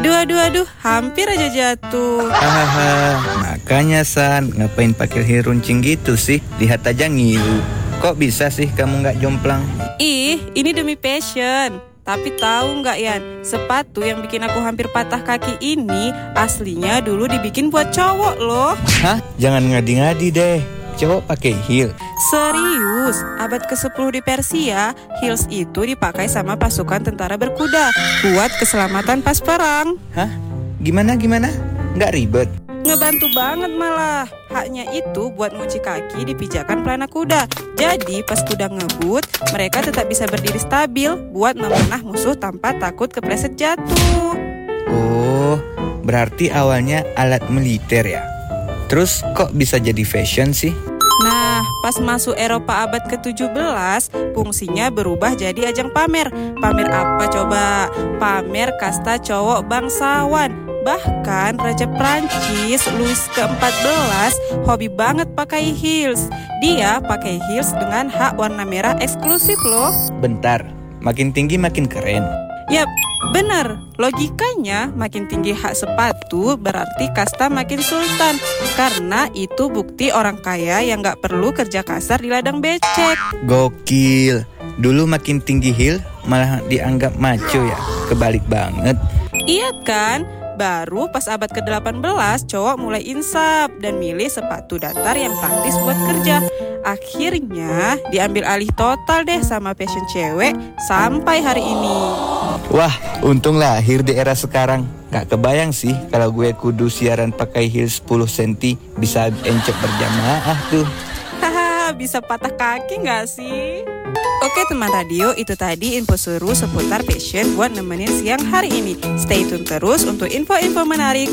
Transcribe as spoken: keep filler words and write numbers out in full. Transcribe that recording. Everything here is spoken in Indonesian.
Aduh, aduh, aduh, hampir aja jatuh. Hahaha, makanya San, ngapain pakai heel runcing gitu sih? Lihat aja ngilu. Kok bisa sih kamu nggak jomplang? Ih, ini demi passion. Tapi tahu nggak Yan, sepatu yang bikin aku hampir patah kaki ini aslinya dulu dibikin buat cowok loh. Hah? Jangan ngadi-ngadi deh. Cowok pakai heel. Serius, abad kesepuluh di Persia, heels itu dipakai sama pasukan tentara berkuda buat keselamatan pas perang. Hah? Gimana gimana? Nggak ribet? Ngebantu banget malah. Haknya itu buat nguci kaki di pijakan pelana kuda. Jadi pas kuda ngebut, mereka tetap bisa berdiri stabil buat memanah musuh tanpa takut kepleset jatuh. Oh, berarti awalnya alat militer ya? Terus kok bisa jadi fashion sih? Nah, pas masuk Eropa abad ketujuh belas, fungsinya berubah jadi ajang pamer. Pamer apa coba? Pamer kasta cowok bangsawan. Bahkan Raja Prancis Louis keempat belas hobi banget pakai heels. Dia pakai heels dengan hak warna merah eksklusif loh. Bentar, makin tinggi makin keren. Yap, bener. Logikanya makin tinggi hak sepatu berarti kasta makin sultan. Karena itu bukti orang kaya yang gak perlu kerja kasar di ladang becek. Gokil. Dulu makin tinggi heel malah dianggap maco ya. Kebalik banget. Iya kan? Baru pas abad ke delapan belas cowok mulai insaf dan milih sepatu datar yang praktis buat kerja. Akhirnya diambil alih total deh sama fashion cewek sampai hari ini. Wah, untung lahir di era sekarang. Gak kebayang sih kalau gue kudu siaran pakai heel sepuluh sentimeter bisa encok berjamaah tuh. Hahaha, bisa patah kaki gak sih? Oke teman radio, itu tadi info seru seputar fashion buat nemenin siang hari ini. Stay tune terus untuk info-info menarik